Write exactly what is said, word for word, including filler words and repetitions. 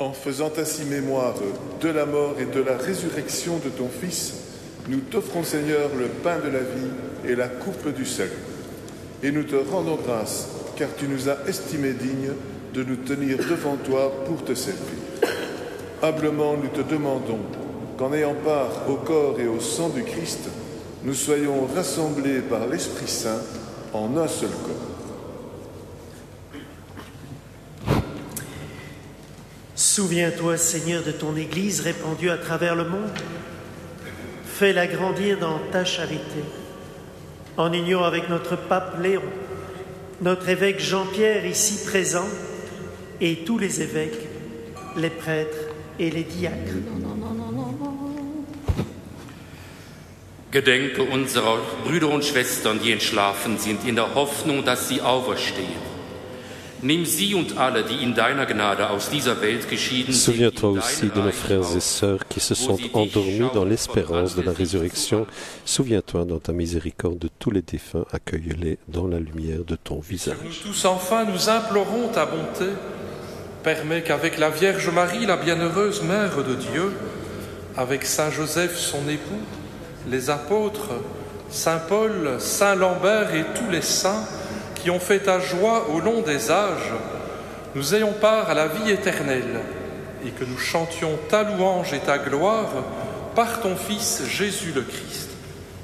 En faisant ainsi mémoire de la mort et de la résurrection de ton Fils, nous t'offrons, Seigneur, le pain de la vie et la coupe du salut. Et nous te rendons grâce, car tu nous as estimés dignes de nous tenir devant toi pour te servir. Humblement, nous te demandons qu'en ayant part au corps et au sang du Christ, nous soyons rassemblés par l'Esprit Saint en un seul corps. Souviens-toi, Seigneur, de ton Église répandue à travers le monde. Fais-la grandir dans ta charité. En union avec notre pape Léon, notre évêque Jean-Pierre ici présent, et tous les évêques, les prêtres et les diacres. Gedenke unserer Brüder und Schwestern, die entschlafen sind, in der Hoffnung, dass sie auferstehen. Nimm sie und alle, die in deiner Gnade aus dieser Welt geschieden sind. Souviens-toi aussi de nos frères et sœurs qui se sont endormis dans l'espérance de la résurrection. Souviens-toi dans ta miséricorde de tous les défunts, accueille-les dans la lumière de ton visage. Nous tous enfin, nous implorons ta bonté. Permets qu'avec la Vierge Marie, la bienheureuse Mère de Dieu, avec Saint Joseph, son époux, les apôtres, Saint Paul, Saint Lambert et tous les saints qui ont fait ta joie au long des âges, nous ayons part à la vie éternelle et que nous chantions ta louange et ta gloire par ton Fils Jésus le Christ.